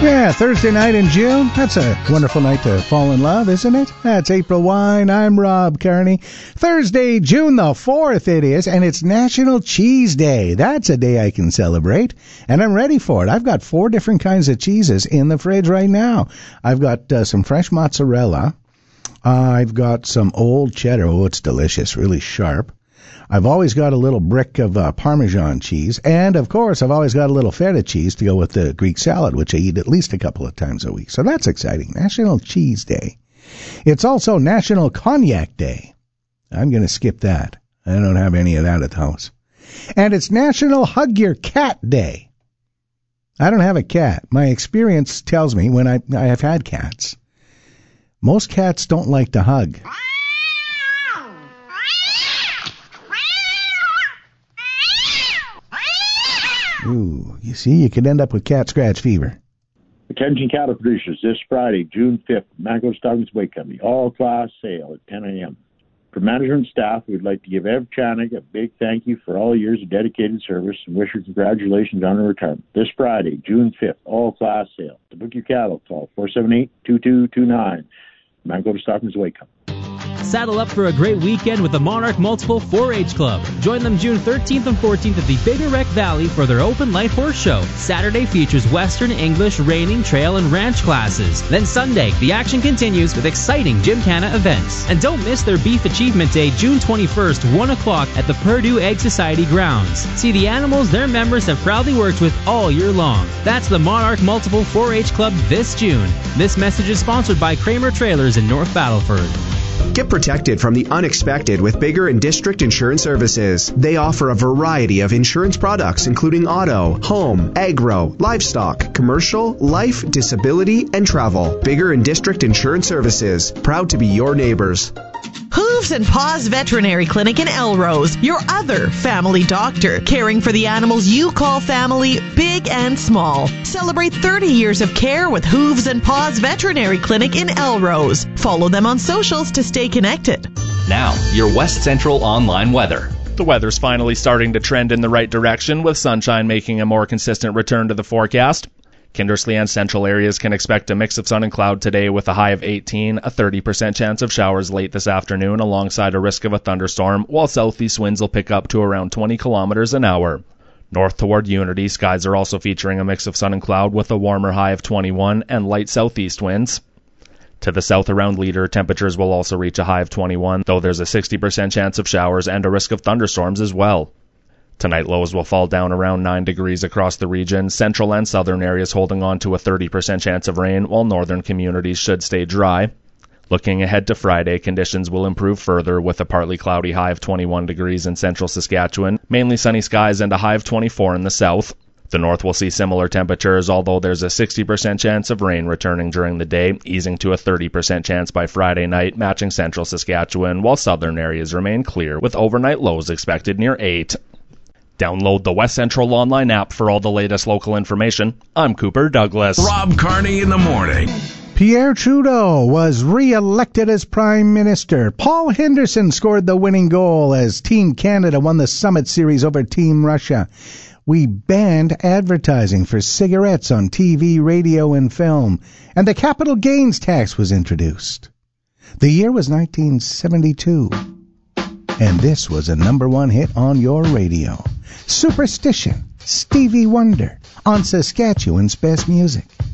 Yeah, Thursday night in June. That's a wonderful night to fall in love, isn't it? That's April Wine. I'm Rob Carney. Thursday, June the 4th it is, and it's National Cheese Day. That's a day I can celebrate, and I'm ready for it. I've got 4 different kinds of cheeses in the fridge right now. I've got some fresh mozzarella. I've got some old cheddar. Oh, it's delicious, really sharp. I've always got a little brick of Parmesan cheese. And, of course, I've always got a little feta cheese to go with the Greek salad, which I eat at least a couple of times a week. So that's exciting. National Cheese Day. It's also National Cognac Day. I'm going to skip that. I don't have any of that at the house. And it's National Hug Your Cat Day. I don't have a cat. My experience tells me when I have had cats, most cats don't like to hug. Ooh, you see, you could end up with cat scratch fever. Attention cattle producers, this Friday, June 5th, Mango Stockings Weight Company, all-class sale at 10 a.m. For management and staff, we'd like to give Ev Chanik a big thank you for all years of dedicated service and wish her congratulations on her retirement. This Friday, June 5th, all-class sale. To book your cattle, call 478-2229. Mango Stockings Weight Company. Saddle up for a great weekend with the Monarch Multiple 4-H Club. Join them June 13th and 14th at the Big Wreck Valley for their open light horse show. Saturday features Western, English, reining, trail, and ranch classes. Then Sunday, the action continues with exciting Gymkhana events. And don't miss their Beef Achievement Day, June 21st, 1 o'clock at the Purdue Egg Society grounds. See the animals their members have proudly worked with all year long. That's the Monarch Multiple 4-H Club this June. This message is sponsored by Kramer Trailers in North Battleford. Get protected from the unexpected with Bigger and District Insurance Services. They offer a variety of insurance products, including auto, home, agro, livestock, commercial, life, disability, and travel. Bigger and District Insurance Services. Proud to be your neighbors. Hooves and Paws Veterinary Clinic in Elrose, your other family doctor, caring for the animals you call family, big and small. Celebrate 30 years of care with Hooves and Paws Veterinary Clinic in Elrose. Follow them on socials to stay connected. Now, your West Central online weather. The weather's finally starting to trend in the right direction, with sunshine making a more consistent return to the forecast. Kindersley and central areas can expect a mix of sun and cloud today with a high of 18, a 30% chance of showers late this afternoon alongside a risk of a thunderstorm, while southeast winds will pick up to around 20 kilometers an hour. North toward Unity, skies are also featuring a mix of sun and cloud with a warmer high of 21 and light southeast winds. To the south around Leader, temperatures will also reach a high of 21, though there's a 60% chance of showers and a risk of thunderstorms as well. Tonight, lows will fall down around 9 degrees across the region, central and southern areas holding on to a 30% chance of rain, while northern communities should stay dry. Looking ahead to Friday, conditions will improve further with a partly cloudy high of 21 degrees in central Saskatchewan, mainly sunny skies and a high of 24 in the south. The north will see similar temperatures, although there's a 60% chance of rain returning during the day, easing to a 30% chance by Friday night, matching central Saskatchewan, while southern areas remain clear, with overnight lows expected near 8. Download the West Central online app for all the latest local information. I'm Cooper Douglas. Rob Carney in the morning. Pierre Trudeau was re-elected as Prime Minister. Paul Henderson scored the winning goal as Team Canada won the Summit Series over Team Russia. We banned advertising for cigarettes on TV, radio, and film, and the capital gains tax was introduced. The year was 1972, and this was a #1 hit on your radio. Superstition, Stevie Wonder, on Saskatchewan's Best Music.